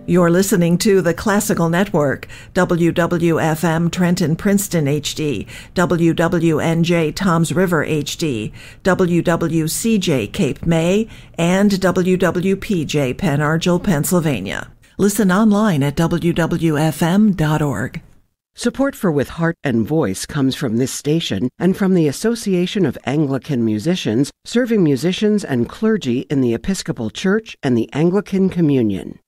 You're listening to the Classical Network, WWFM Trenton Princeton HD, WWNJ Toms River HD, WWCJ Cape May, and WWPJ Pen Argyl, Pennsylvania. Listen online at wwfm.org. Support for With Heart and Voice comes from this station and from the Association of Anglican Musicians, serving musicians and clergy in the Episcopal Church and the Anglican Communion.